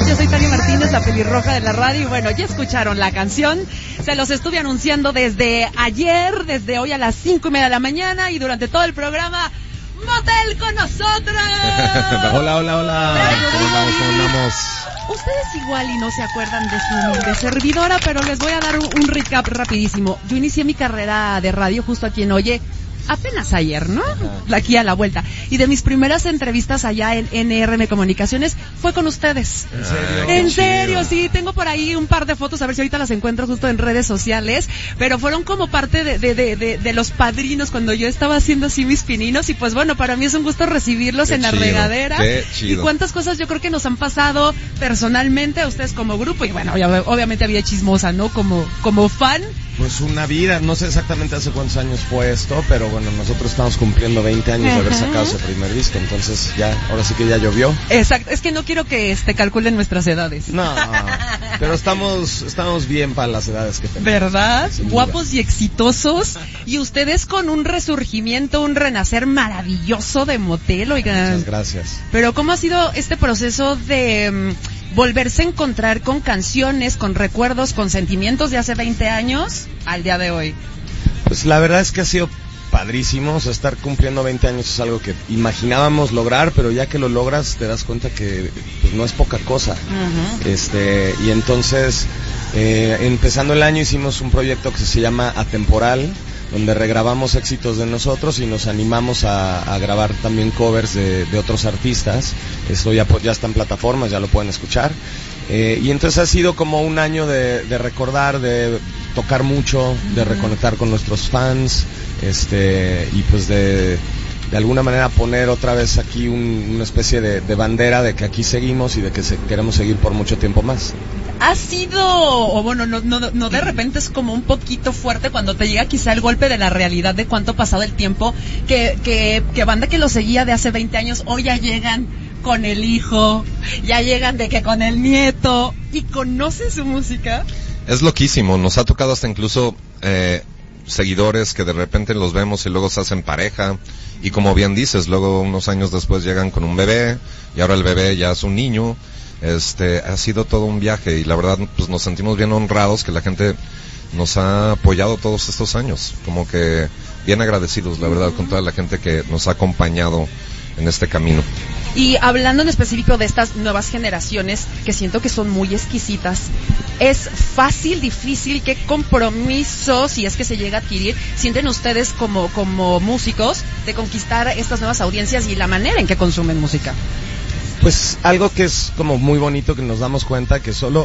Yo soy Tania Martínez, la pelirroja de la radio, y bueno, ya escucharon la canción. Se los estuve anunciando desde ayer, desde hoy a las 5:30 de la mañana, y durante todo el programa, ¡Motel con nosotros! Hola. ¿Cómo andamos? Ustedes igual y no se acuerdan de su humilde servidora, pero les voy a dar un recap rapidísimo. Yo inicié mi carrera de radio justo aquí en Oye, apenas ayer, ¿no? Aquí a la vuelta. Y de mis primeras entrevistas allá en NRM Comunicaciones fue con ustedes. ¿En serio? En serio, sí. Tengo por ahí un par de fotos, a ver si ahorita las encuentro justo en redes sociales. Pero fueron como parte de los padrinos cuando yo estaba haciendo así mis pininos. Y pues bueno, para mí es un gusto recibirlos en la regadera. Qué chido. Y cuántas cosas yo creo que nos han pasado personalmente a ustedes como grupo. Y bueno, obviamente había chismosa, ¿no? Como fan. Pues una vida, no sé exactamente hace cuántos años fue esto, pero bueno, nosotros estamos cumpliendo 20 años de haber sacado ese primer disco, entonces ya, ahora sí que ya llovió. Exacto, es que no quiero que calculen nuestras edades. No, pero estamos bien para las edades que tenemos. ¿Verdad? Guapos y exitosos, y ustedes con un resurgimiento, un renacer maravilloso de Motel, oigan. Muchas gracias. Pero ¿cómo ha sido este proceso de volverse a encontrar con canciones, con recuerdos, con sentimientos de hace 20 años al día de hoy? Pues la verdad es que ha sido padrísimo, o sea, estar cumpliendo 20 años es algo que imaginábamos lograr, pero ya que lo logras te das cuenta que pues, no es poca cosa. Y entonces, empezando el año hicimos un proyecto que se llama Atemporal, donde regrabamos éxitos de nosotros y nos animamos a grabar también covers de otros artistas. Esto ya está en plataformas, ya lo pueden escuchar. Y entonces ha sido como un año de recordar, de tocar mucho, de reconectar con nuestros fans, y pues de alguna manera poner otra vez aquí una especie de bandera de que aquí seguimos y de que queremos seguir por mucho tiempo más. Ha sido, o bueno, no de repente es como un poquito fuerte cuando te llega quizá el golpe de la realidad de cuánto ha pasado el tiempo, que banda que lo seguía de hace 20 años, hoy ya llegan con el hijo, ya llegan de que con el nieto, y conocen su música. Es loquísimo, nos ha tocado hasta incluso seguidores que de repente los vemos y luego se hacen pareja, y como bien dices, luego unos años después llegan con un bebé, y ahora el bebé ya es un niño. Ha sido todo un viaje, y la verdad pues nos sentimos bien honrados que la gente nos ha apoyado todos estos años, como que bien agradecidos, la verdad, con toda la gente que nos ha acompañado en este camino. Y hablando en específico de estas nuevas generaciones, que siento que son muy exquisitas, ¿es fácil, difícil? ¿Qué compromiso, si es que se llega a adquirir, sienten ustedes como músicos de conquistar estas nuevas audiencias y la manera en que consumen música? Pues algo que es como muy bonito, que nos damos cuenta que solo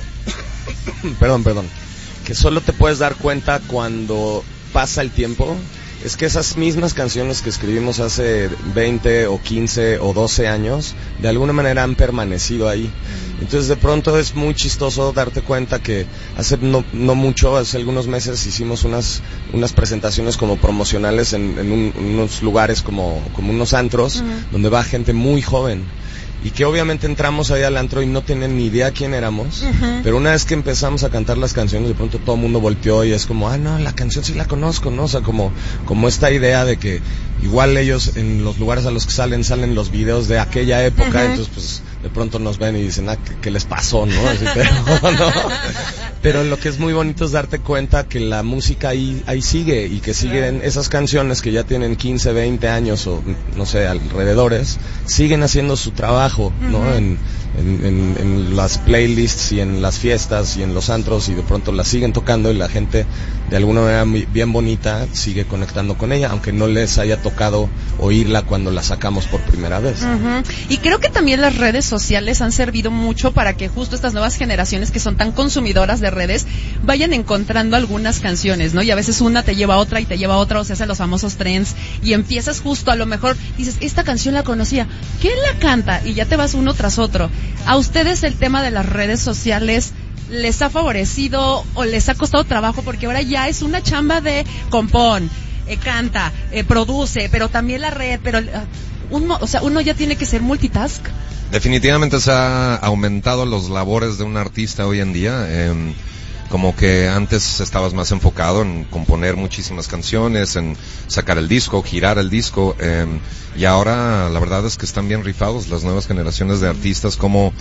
que solo te puedes dar cuenta cuando pasa el tiempo, es que esas mismas canciones que escribimos hace 20 o 15 o 12 años de alguna manera han permanecido ahí. Entonces de pronto es muy chistoso darte cuenta que hace no mucho, hace algunos meses hicimos unas presentaciones como promocionales en unos lugares como unos antros, donde va gente muy joven. Y que obviamente entramos ahí al antro y no tenían ni idea quién éramos, pero una vez que empezamos a cantar las canciones, de pronto todo el mundo volteó y es como, no, la canción sí la conozco, ¿no? O sea, como esta idea de que igual ellos en los lugares a los que salen los videos de aquella época, entonces pues de pronto nos ven y dicen, ¿qué les pasó, no? Así, pero lo que es muy bonito es darte cuenta que la música ahí sigue, y que siguen esas canciones que ya tienen 15, 20 años o no sé, alrededores, siguen haciendo su trabajo, ¿no? En las playlists y en las fiestas y en los antros, y de pronto la siguen tocando y la gente de alguna manera bien bonita sigue conectando con ella, aunque no les haya tocado oírla cuando la sacamos por primera vez. Y creo que también las redes sociales han servido mucho para que justo estas nuevas generaciones que son tan consumidoras de redes vayan encontrando algunas canciones, ¿no? Y a veces una te lleva a otra y te lleva a otra, o se hacen los famosos trends, y empiezas justo, a lo mejor dices, esta canción la conocía, ¿quién la canta? Y ya te vas uno tras otro. ¿A ustedes el tema de las redes sociales les ha favorecido o les ha costado trabajo? Porque ahora ya es una chamba de compón, canta, produce, pero también la red, pero uno ya tiene que ser multitask. Definitivamente se ha aumentado los labores de un artista hoy en día. Como que antes estabas más enfocado en componer muchísimas canciones, en sacar el disco, girar el disco, y ahora la verdad es que están bien rifados las nuevas generaciones de artistas, como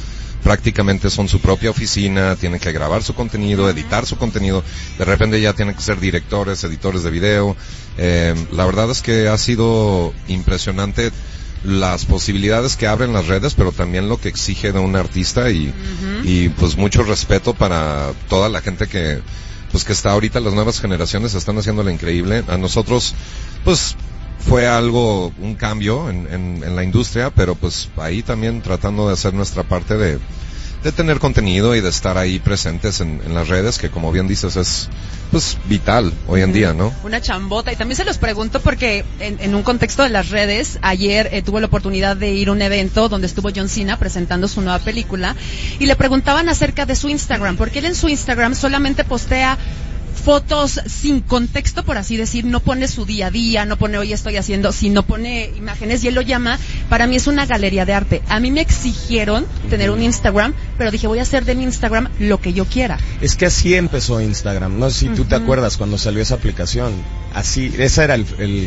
prácticamente son su propia oficina, tienen que grabar su contenido, editar su contenido, de repente ya tienen que ser directores, editores de video. La verdad es que ha sido impresionante las posibilidades que abren las redes, pero también lo que exige de un artista y pues mucho respeto para toda la gente que está ahorita. Las nuevas generaciones están haciéndolo increíble. A nosotros, pues, fue un cambio en la industria, pero pues ahí también tratando de hacer nuestra parte de tener contenido y de estar ahí presentes en las redes, que como bien dices es pues vital hoy en día, ¿no? Una chambota. Y también se los pregunto porque en un contexto de las redes, ayer tuve la oportunidad de ir a un evento donde estuvo John Cena presentando su nueva película y le preguntaban acerca de su Instagram, porque él en su Instagram solamente postea fotos sin contexto, por así decir, no pone su día a día, no pone hoy estoy haciendo, sino pone imágenes, y él lo llama, para mí es una galería de arte. A mí me exigieron tener un Instagram, pero dije voy a hacer de mi Instagram lo que yo quiera. Es que así empezó Instagram, no sé si tú te acuerdas cuando salió esa aplicación, así, esa era el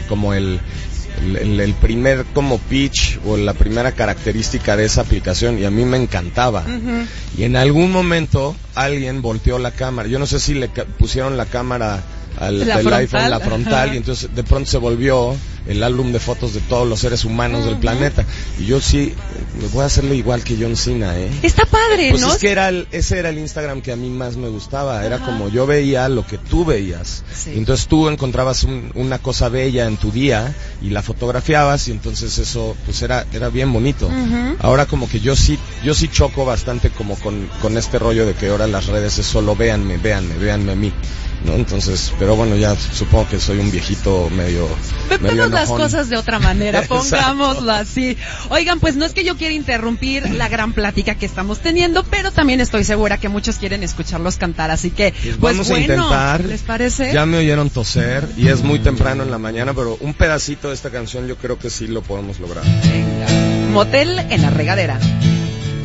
primer como pitch o la primera característica de esa aplicación, y a mí me encantaba. Y en algún momento alguien volteó la cámara, yo no sé si le pusieron la cámara del iPhone, la frontal, y entonces de pronto se volvió el álbum de fotos de todos los seres humanos del planeta. Y yo sí, voy a hacerle igual que John Cena, Está padre, pues ¿no? Es que ese era el Instagram que a mí más me gustaba, era como yo veía lo que tú veías. Sí. Entonces tú encontrabas una cosa bella en tu día y la fotografiabas, y entonces eso pues era bien bonito. Ahora como que yo sí choco bastante como con este rollo de que ahora las redes es solo véanme a mí, ¿no? Entonces, pero bueno, ya supongo que soy un viejito medio Vemos las cosas de otra manera, pongámoslo así. Oigan, pues no es que yo quiera interrumpir la gran plática que estamos teniendo, pero también estoy segura que muchos quieren escucharlos cantar, así que pues vamos bueno, a intentar. ¿les parece? Ya me oyeron toser y es muy temprano en la mañana, pero un pedacito de esta canción yo creo que sí lo podemos lograr. Venga. Motel en la regadera.